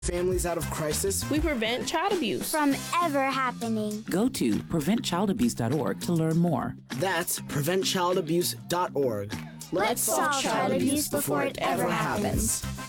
families out of crisis. We prevent child abuse from ever happening. Go to preventchildabuse.org to learn more. That's preventchildabuse.org. Let's solve child abuse before it ever happens.